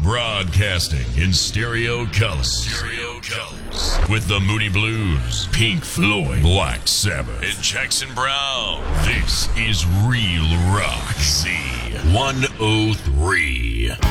Broadcasting in stereo colors. With the Moody Blues, Pink Floyd, Black Sabbath, and Jackson Brown. This is Real Rock Z103.